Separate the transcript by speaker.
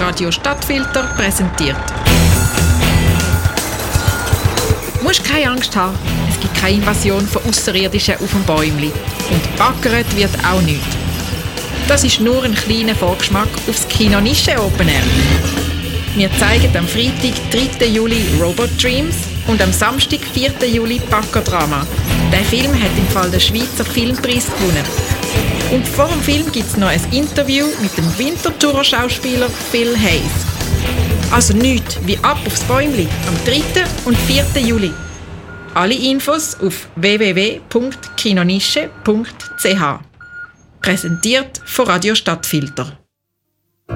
Speaker 1: Radio Stadtfilter präsentiert. Du musst keine Angst haben, es gibt keine Invasion von Außerirdischen auf dem Bäumli. Und backert wird auch nicht. Das ist nur ein kleiner Vorgeschmack aufs Kino Nische Open Air. Wir zeigen am Freitag, 3. Juli Robot Dreams und am Samstag, 4. Juli Backerdrama. Der Film hat im Fall den Schweizer Filmpreis gewonnen. Und vor dem Film gibt es noch ein Interview mit dem Winterthurer Schauspieler Phil Hayes. Also nichts wie ab aufs Bäumli am 3. und 4. Juli. Alle Infos auf www.kinonische.ch. Präsentiert von Radio Stadtfilter.